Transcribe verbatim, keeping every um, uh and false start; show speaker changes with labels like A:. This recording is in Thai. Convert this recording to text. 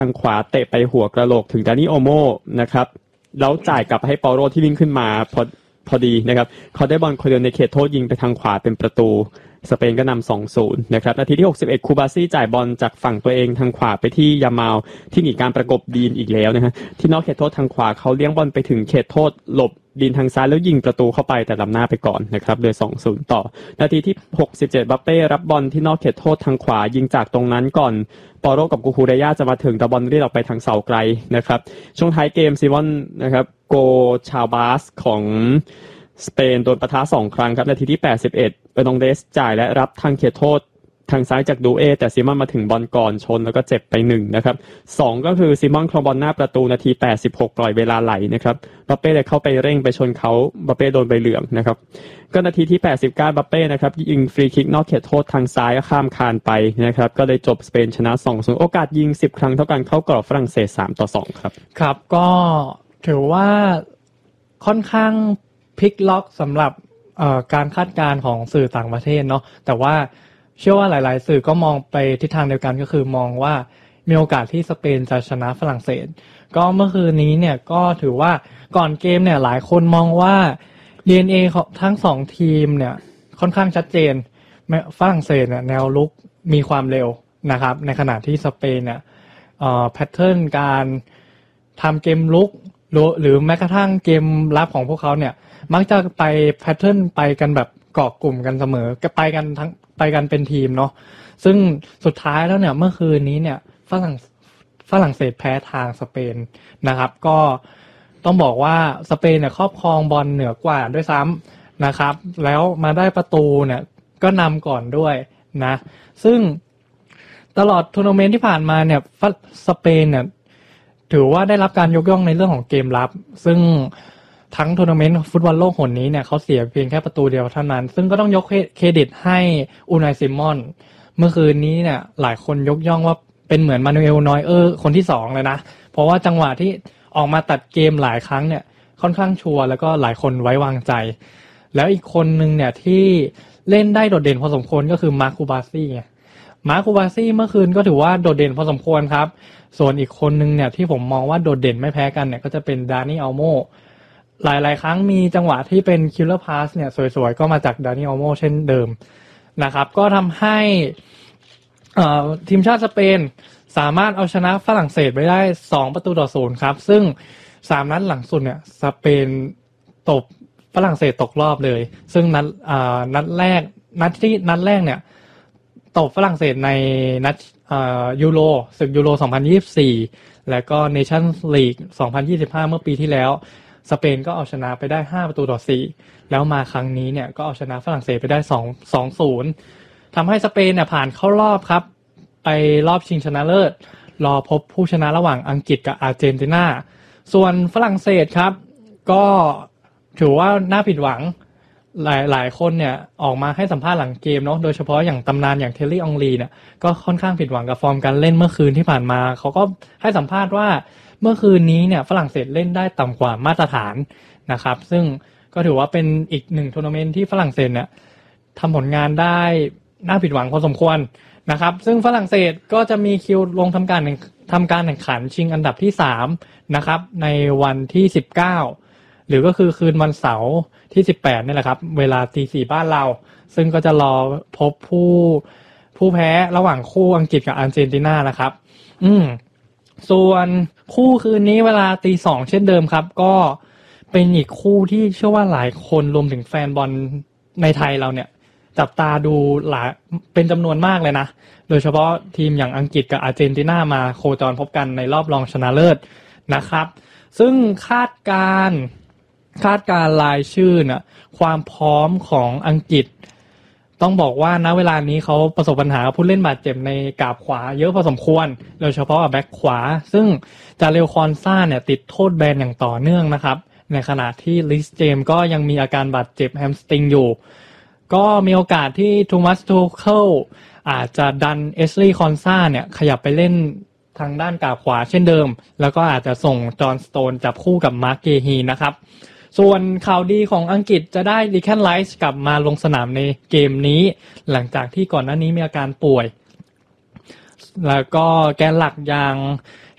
A: ทางขวาเตะไปหัวกระโหลกถึงดานิโอโมนะครับแล้วจ่ายกลับให้เปาโรที่วิ่งขึ้นมาพอพอดีนะครับเขาได้บอลคนเดียวในเขตโทษยิงไปทางขวาเป็นประตูสเปนก็นำ สองศูนย์ นะครับนาทีที่หกสิบเอ็ดคูบาซี่จ่ายบอลจากฝั่งตัวเองทางขวาไปที่ยามาลที่หนีการประกบดีนอีกแล้วนะฮะที่นอกเขตโทษทางขวาเขาเลี้ยงบอลไปถึงเขตโทษหลบดีนทางซ้ายแล้วยิงประตูเข้าไปแต่ล้ำหน้าไปก่อนนะครับโดย สองศูนย์ ต่อนาทีที่หกสิบเจ็ดบัปเป้รับบอลที่นอกเขตโทษทางขวายิงจากตรงนั้นก่อนปอโรกับกูคูเรย่าจะมาถึงแต่บอลเรียกออกไปทางเสาไกลนะครับช่วงท้ายเกมซิมอนนะครับโกชาวบาสของสเปนโดนปะทะสองครั้งครับนาทีที่แปดสิบเอ็ดเออร์นองเดสจ่ายและรับทางเขตโทษทางซ้ายจากดูเอแต่ซิมอนมาถึงบอลก่อนชนแล้วก็เจ็บไปหนึ่งนะครับสองก็คือซิมอนครองบอลหน้าประตูนาทีแปดสิบหกปล่อยเวลาไหลนะครับบัปเป้เลยเข้าไปเร่งไปชนเขาบัปเป้โดนใบเหลืองนะครับก็นาทีที่แปดสิบเก้าบัปเป้นะครับยิงฟรีคิกนอกเขตโทษทางซ้ายข้ามคานไปนะครับก็เลยจบสเปนชนะ สองศูนย์ โอกาสยิงสิบครั้งเท่ากันเข้ากรอบฝรั่งเศสสามต่อสองครับ
B: ครับก็ถือว่าค่อนข้างพลิกล็อกสำหรับเอ่อการคาดการณ์ของสื่อต่างประเทศเนาะแต่ว่าเชื่อว่าหลายๆสื่อก็มองไปทิศทางเดียวกันก็คือมองว่ามีโอกาสที่สเปนจะชนะฝรั่งเศสก็เมื่อคืนนี้เนี่ยก็ถือว่าก่อนเกมเนี่ยหลายคนมองว่า ดี เอ็น เอ ของทั้งสองทีมเนี่ยค่อนข้างชัดเจนฝรั่งเศสเนี่ยแนวลุกมีความเร็วนะครับในขณะที่สเปนเนี่ยเอ่อแพทเทิร์นการทำเกมลุกหรือแม้กระทั่งเกมรับของพวกเขาเนี่ยมักจะไปแพทเทิร์นไปกันแบบเกาะกลุ่มกันเสมอก็ไปกันทั้งไปกันเป็นทีมเนาะซึ่งสุดท้ายแล้วเนี่ยเมื่อคืนนี้เนี่ยฝรั่งฝรั่งเศสแพ้ทางสเปนนะครับก็ต้องบอกว่าสเปนเนี่ยครอบครองบอลเหนือกว่าด้วยซ้ำนะครับแล้วมาได้ประตูเนี่ยก็นำก่อนด้วยนะซึ่งตลอดทัวร์นาเมนต์ที่ผ่านมาเนี่ยสเปนเนี่ยถือว่าได้รับการยกย่องในเรื่องของเกมรับซึ่งทั้งทัวร์นาเมนต์ฟุตบอลโลกหนนี้เนี่ยเขาเสียเพียงแค่ประตูเดียวเท่านั้นซึ่งก็ต้องยกเครดิตให้อูไนซิมอนเมื่อคืนนี้เนี่ยหลายคนยกย่องว่าเป็นเหมือนมานูเอลนอยเออร์คนที่สองเลยนะเพราะว่าจังหวะที่ออกมาตัดเกมหลายครั้งเนี่ยค่อนข้างชัวร์แล้วก็หลายคนไว้วางใจแล้วอีกคนนึงเนี่ยที่เล่นได้โดดเด่นพอสมควรก็คือมาร์คูบาซี่ไงมาร์คูบาซี่เมื่อคืนก็ถือว่าโดดเด่นพอสมควรครับส่วนอีกคนนึงเนี่ยที่ผมมองว่าโดดเด่นไม่แพ้กันเนี่ยก็จะเป็นดานิอัลโมหลายๆครั้งมีจังหวะที่เป็นคิลเลอร์พาสเนี่ยสวยๆก็มาจากดานิอัลโมเช่นเดิมนะครับก็ทำให้ทีมชาติสเปนสามารถเอาชนะฝรั่งเศสไปได้สองประตูต่อศูนย์ครับซึ่งสามนัดหลังสุดเนี่ยสเปนตบฝรั่งเศสตกรอบเลยซึ่งนัดอ่านัดแรกนัดที่นัดแรกเนี่ยตบฝรั่งเศสในนัดอ่ายูโรศึกยูโรสองพันยี่สิบสี่แล้วก็เนชั่นส์ลีกสองพันยี่สิบห้าเมื่อปีที่แล้วสเปนก็เอาชนะไปได้ห้าประตูต่อสี่แล้วมาครั้งนี้เนี่ยก็เอาชนะฝรั่งเศสไปได้สอง สอง ศูนย์ทำให้สเปนเนี่ยผ่านเข้ารอบครับไปรอบชิงชนะเลิศรอพบผู้ชนะระหว่างอังกฤษกับอาร์เจนตินาส่วนฝรั่งเศสครับก็ถือว่าน่าผิดหวังหลายหลายคนเนี่ยออกมาให้สัมภาษณ์หลังเกมเนาะโดยเฉพาะอย่างตำนานอย่างเทลลี่อองลีเนี่ยก็ค่อนข้างผิดหวังกับฟอร์มการเล่นเมื่อคืนที่ผ่านมาเขาก็ให้สัมภาษณ์ว่าเมื่อคืนนี้เนี่ยฝรั่งเศสเล่นได้ต่ำกว่ามาตรฐานนะครับซึ่งก็ถือว่าเป็นอีกหนึ่งทัวร์นาเมนต์ที่ฝรั่งเศสเนี่ยทำผลงานได้น่าผิดหวังพอสมควรนะครับซึ่งฝรั่งเศสก็จะมีคิวลงทำการทำการแข่งขันชิงอันดับที่สามนะครับในวันที่สิบเก้าหรือก็คือคืนวันเสาร์ที่สิบแปดนี่แหละครับเวลาตีสี่บ้านเราซึ่งก็จะรอพบผู้ผู้แพ้ระหว่างคู่อังกฤษกับอาร์เจนตินานะครับอืมส่วนคู่คืนนี้เวลาตีสองเช่นเดิมครับก็เป็นอีกคู่ที่เชื่อว่าหลายคนรวมถึงแฟนบอลในไทยเราเนี่ยจับตาดูหลายเป็นจำนวนมากเลยนะโดยเฉพาะทีมอย่างอังกฤษกับอาร์เจนตินามาโคจรพบกันในรอบรองชนะเลิศนะครับซึ่งคาดการคาดการรายชื่อน่ะความพร้อมของอังกฤษต้องบอกว่าณเวลานี้เขาประสบปัญหาผู้เล่นบาดเจ็บในกราบขวาเยอะพอสมควรโดยเฉพาะแบ็คขวาซึ่งจาเรลคอนซ่าเนี่ยติดโทษแบนอย่างต่อเนื่องนะครับในขณะที่ลิสเจมก็ยังมีอาการบาดเจ็บแฮมสตริงอยู่ก็มีโอกาสที่โทมัสทูเคิลอาจจะดันเอชลีย์คอนซ่าเนี่ยขยับไปเล่นทางด้านกราบขวาเช่นเดิมแล้วก็อาจจะส่งจอห์นสโตนจับคู่กับมาร์คเกฮีนะครับส่วนข่าวดีของอังกฤษจะได้ดิแคนไรส์กลับมาลงสนามในเกมนี้หลังจากที่ก่อนหน้านี้มีอาการป่วยแล้วก็แกนหลักอย่าง